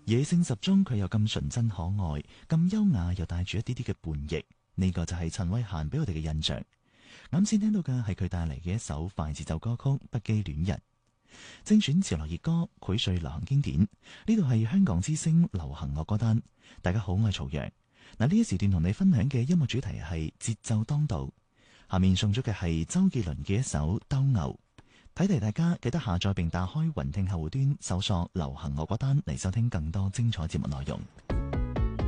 野性十足，佢又咁純真可愛，咁優雅又帶住一啲啲嘅叛逆，呢個就係陳慧嫻俾我哋嘅印象。啱先聽到嘅係佢帶嚟嘅一首快節奏歌曲《不羈戀人》，精選潮流熱歌，膾萃流行經典。呢度係香港之聲流行樂歌單。大家好，我係曹陽。嗱，呢一時段同你分享嘅音樂主題係節奏當道。下面送出嘅係周杰倫嘅一首《鬥牛》。提提大家記得下載並打開雲聽客戶端，搜索流行樂歌單嚟收聽更多精彩節目內容。